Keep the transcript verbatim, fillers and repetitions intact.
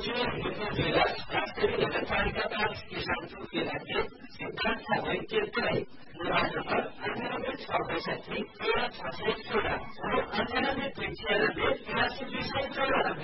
जिल्हा राष्ट्रीय नगरपालिकाका किसानको राज्य सिद्धार्थ वैद्यलाई निर्वाचनमा अन्ठानब्बे छ बैसठी तेह्र छ सय सोह्र र अन्ठानब्बे दुई छियानब्बे तिरासी दुई सय चौरानब्बे